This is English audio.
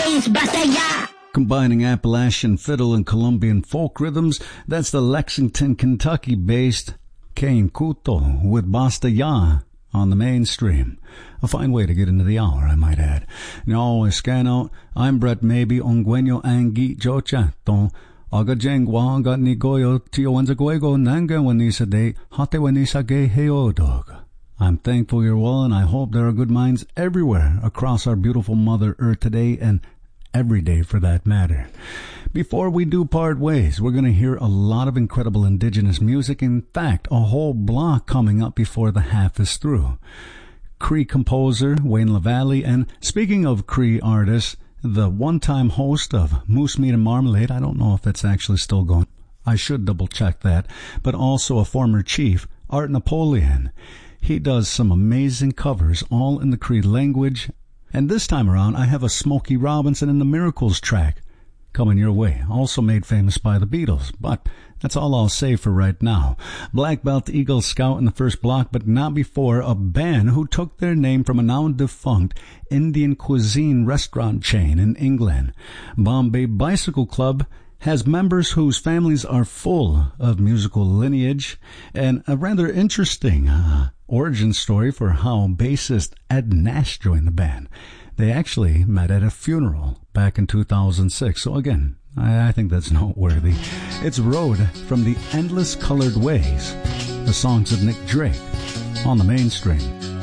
ways, basta ya! Combining Appalachian fiddle and Colombian folk rhythms, that's the Lexington, Kentucky-based Kane Couto with Basta Ya on the mainstream. A fine way to get into the hour, I might add. No, Escano, I'm Brett Maybe, Ongwenyo Angi Jochato, Aga Jengwa, Aga Nigoyo, Tio Wanzaguego, Nanga Wanisa de, Hate Wanisa Ge Heodog. I'm thankful you're well, and I hope there are good minds everywhere across our beautiful Mother Earth today, and every day for that matter. Before we do part ways, we're going to hear a lot of incredible indigenous music. In fact, a whole block coming up before the half is through. Cree composer Wayne LaValle, and speaking of Cree artists, the one-time host of Moose Meat and Marmalade, I don't know if it's actually still going, I should double-check that, but also a former chief, Art Napoleon. He does some amazing covers, all in the Cree language. And this time around, I have a Smokey Robinson and the Miracles track coming your way, also made famous by the Beatles. But that's all I'll say for right now. Black Belt Eagle Scout in the first block, but not before a band who took their name from a now-defunct Indian cuisine restaurant chain in England. Bombay Bicycle Club has members whose families are full of musical lineage, and a rather interesting origin story for how bassist Ed Nash joined the band. They actually met at a funeral back in 2006. So again, I think that's noteworthy. It's Road from the Endless Colored Ways, the songs of Nick Drake on the mainstream.